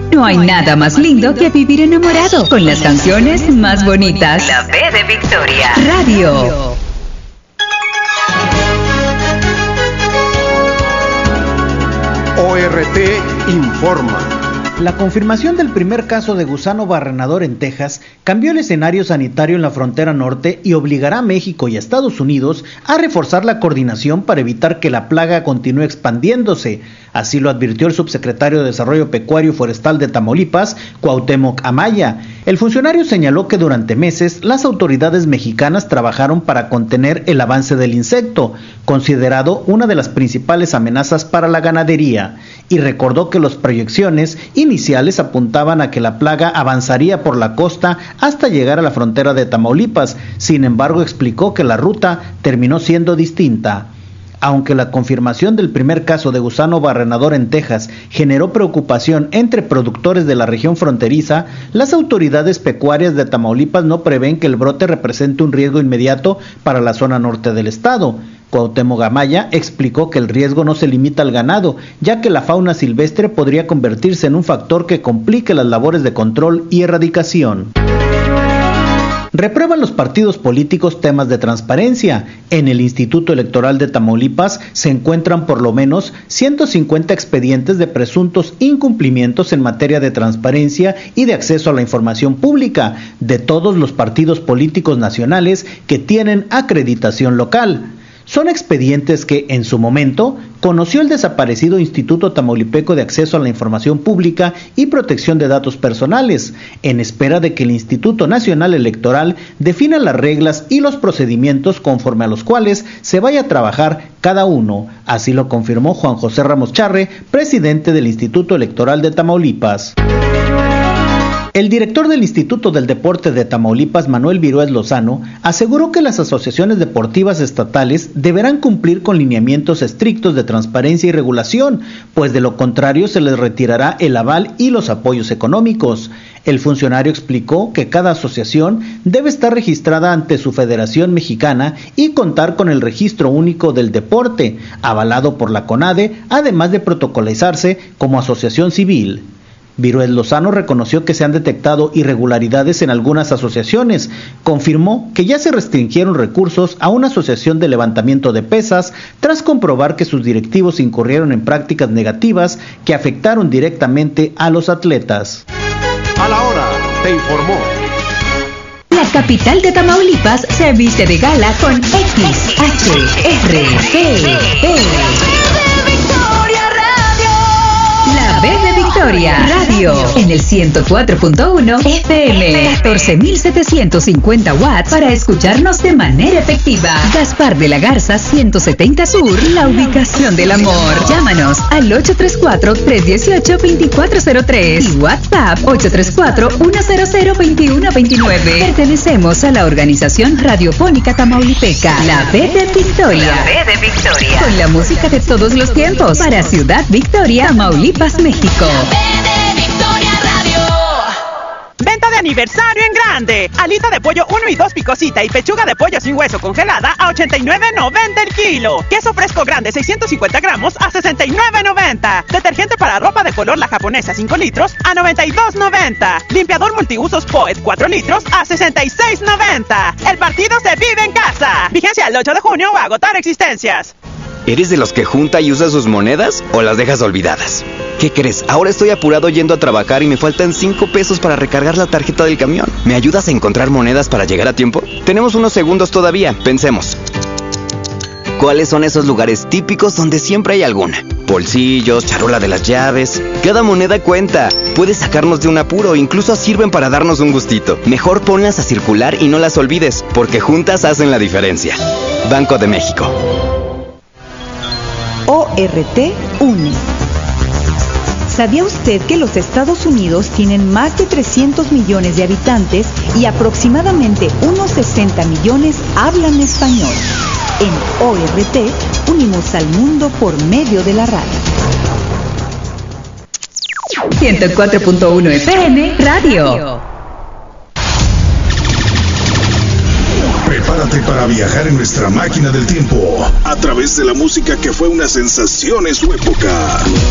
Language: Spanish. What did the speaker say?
No hay nada más lindo que vivir enamorado con las canciones más bonitas. La B de Victoria Radio. ORT informa. La confirmación del primer caso de gusano barrenador en Texas cambió el escenario sanitario en la frontera norte y obligará a México y a Estados Unidos a reforzar la coordinación para evitar que la plaga continúe expandiéndose. Así lo advirtió el subsecretario de Desarrollo Pecuario y Forestal de Tamaulipas, Cuauhtémoc Amaya. El funcionario señaló que durante meses las autoridades mexicanas trabajaron para contener el avance del insecto, considerado una de las principales amenazas para la ganadería, y recordó que las proyecciones iniciales apuntaban a que la plaga avanzaría por la costa hasta llegar a la frontera de Tamaulipas. Sin embargo, explicó que la ruta terminó siendo distinta. Aunque la confirmación del primer caso de gusano barrenador en Texas generó preocupación entre productores de la región fronteriza, las autoridades pecuarias de Tamaulipas no prevén que el brote represente un riesgo inmediato para la zona norte del estado. Cuauhtémoc Amaya explicó que el riesgo no se limita al ganado, ya que la fauna silvestre podría convertirse en un factor que complique las labores de control y erradicación. Reprueban los partidos políticos temas de transparencia. En el Instituto Electoral de Tamaulipas se encuentran por lo menos 150 expedientes de presuntos incumplimientos en materia de transparencia y de acceso a la información pública de todos los partidos políticos nacionales que tienen acreditación local. Son expedientes que, en su momento, conoció el desaparecido Instituto Tamaulipeco de Acceso a la Información Pública y Protección de Datos Personales, en espera de que el Instituto Nacional Electoral defina las reglas y los procedimientos conforme a los cuales se vaya a trabajar cada uno. Así lo confirmó Juan José Ramos Charre, presidente del Instituto Electoral de Tamaulipas. El director del Instituto del Deporte de Tamaulipas, Manuel Virués Lozano, aseguró que las asociaciones deportivas estatales deberán cumplir con lineamientos estrictos de transparencia y regulación, pues de lo contrario se les retirará el aval y los apoyos económicos. El funcionario explicó que cada asociación debe estar registrada ante su Federación Mexicana y contar con el registro único del deporte, avalado por la CONADE, además de protocolizarse como asociación civil. Virués Lozano reconoció que se han detectado irregularidades en algunas asociaciones. Confirmó que ya se restringieron recursos a una asociación de levantamiento de pesas tras comprobar que sus directivos incurrieron en prácticas negativas que afectaron directamente a los atletas. A la hora, te informó. La capital de Tamaulipas se viste de gala con XHRGE. La B de Victoria Radio en el 104.1 FM, 14.750 watts para escucharnos de manera efectiva. Gaspar de la Garza 170 Sur, la ubicación del amor. Llámanos al 834-318-2403 y WhatsApp 834-100-2129. Pertenecemos a la organización radiofónica tamaulipeca, La B de Victoria. La B de Victoria. Con la música de todos los tiempos para Ciudad Victoria, Tamaulipas, México. Venta de aniversario en grande. Alita de pollo 1 y 2 picosita y pechuga de pollo sin hueso congelada a $89.90 el kilo. Queso fresco grande 650 gramos a $69.90. Detergente para ropa de color La Japonesa 5 litros a $92.90. Limpiador multiusos Poet 4 litros a $66.90. El partido se vive en casa. Vigencia el 8 de junio o agotar existencias. ¿Eres de los que junta y usa sus monedas o las dejas olvidadas? ¿Qué crees? Ahora estoy apurado yendo a trabajar y me faltan 5 pesos para recargar la tarjeta del camión. ¿Me ayudas a encontrar monedas para llegar a tiempo? Tenemos unos segundos todavía, pensemos. ¿Cuáles son esos lugares típicos donde siempre hay alguna? Bolsillos, charola de las llaves. Cada moneda cuenta. Puede sacarnos de un apuro, incluso sirven para darnos un gustito. Mejor ponlas a circular y no las olvides, porque juntas hacen la diferencia. Banco de México. ORT une. ¿Sabía usted que los Estados Unidos tienen más de 300 millones de habitantes y aproximadamente unos 60 millones hablan español? En ORT unimos al mundo por medio de la radio. 104.1 FM Radio. Prepárate para viajar en nuestra máquina del tiempo a través de la música que fue una sensación en su época.